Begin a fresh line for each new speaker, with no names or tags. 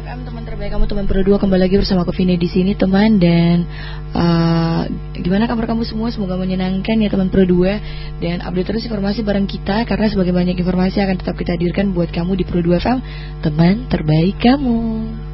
FM, teman terbaik kamu, teman Pro 2, kembali lagi bersama aku Vini di sini teman. Dan gimana kabar kamu semua? Semoga menyenangkan ya teman Pro 2. Dan update terus informasi bareng kita, karena sebagai banyak informasi akan tetap kita hadirkan buat kamu di Pro 2 FM, teman terbaik kamu.